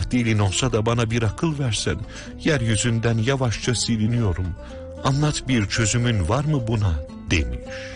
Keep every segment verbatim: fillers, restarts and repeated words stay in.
dilin olsa da bana bir akıl versen. Yeryüzünden yavaşça siliniyorum. Anlat, bir çözümün var mı buna demiş.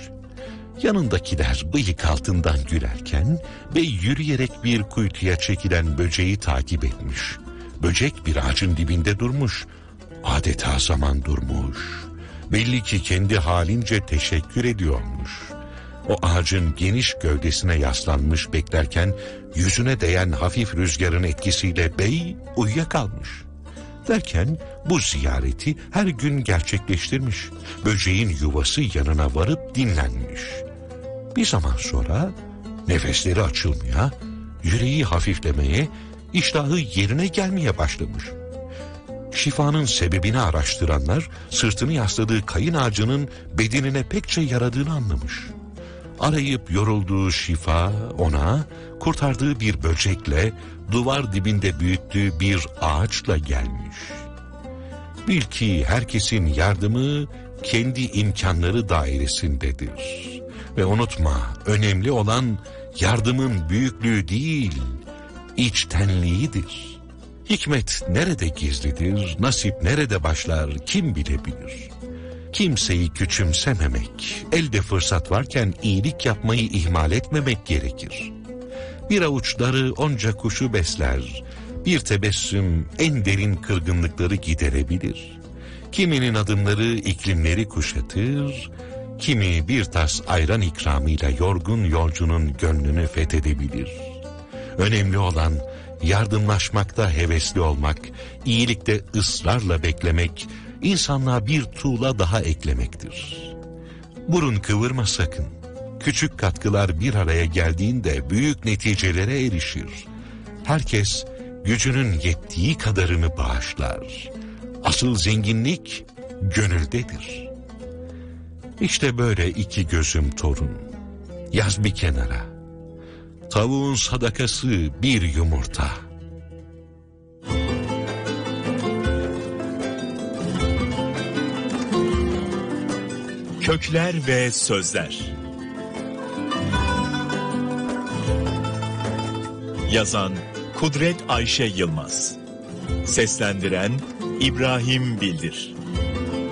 Yanındakiler bıyık altından gülerken bey yürüyerek bir kuytuya çekilen böceği takip etmiş. Böcek bir ağacın dibinde durmuş. Adeta zaman durmuş. Belli ki kendi halince teşekkür ediyormuş. O ağacın geniş gövdesine yaslanmış beklerken yüzüne değen hafif rüzgarın etkisiyle bey uyuyakalmış. Derken bu ziyareti her gün gerçekleştirmiş. Böceğin yuvası yanına varıp dinlenmiş. Bir zaman sonra nefesleri açılmaya, yüreği hafiflemeye, iştahı yerine gelmeye başlamış. Şifanın sebebini araştıranlar sırtını yasladığı kayın ağacının bedenine pekçe yaradığını anlamış. Arayıp yorulduğu şifa ona kurtardığı bir böcekle, duvar dibinde büyüttüğü bir ağaçla gelmiş. Bil ki herkesin yardımı kendi imkanları dairesindedir. Ve unutma, önemli olan yardımın büyüklüğü değil, içtenliğidir. Hikmet nerede gizlidir, nasip nerede başlar kim bilebilir? Kimseyi küçümsememek, elde fırsat varken iyilik yapmayı ihmal etmemek gerekir. Bir avuç darı onca kuşu besler, bir tebessüm en derin kırgınlıkları giderebilir. Kiminin adımları iklimleri kuşatır, kimi bir tas ayran ikramıyla yorgun yolcunun gönlünü fethedebilir. Önemli olan yardımlaşmakta hevesli olmak, iyilikte ısrarla beklemek, insanlığa bir tuğla daha eklemektir. Burun kıvırma sakın. Küçük katkılar bir araya geldiğinde büyük neticelere erişir. Herkes gücünün yettiği kadarını bağışlar. Asıl zenginlik gönüldedir. İşte böyle iki gözüm torun. Yaz bir kenara. Tavuğun sadakası bir yumurta. Kökler ve Sözler. Yazan Kudret Ayşe Yılmaz. Seslendiren İbrahim Bildir.